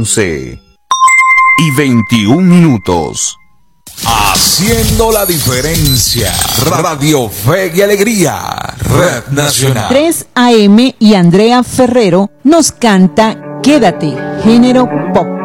11:21. Haciendo la diferencia. Radio Fe y Alegría. Red Nacional. 3 AM y Andrea Ferrero nos canta Quédate, género pop.